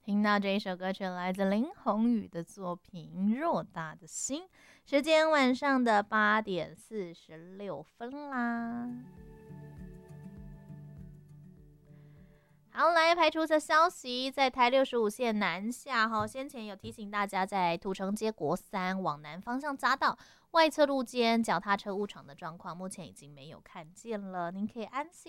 听到这一首歌曲来自林宏宇的作品《偌大的心》，时间晚上的8:46啦。好，来排除的消息，在台65线南下先前有提醒大家，在土城街国三往南方向匝道外侧路肩脚踏车误闯的状况，目前已经没有看见了，您可以安心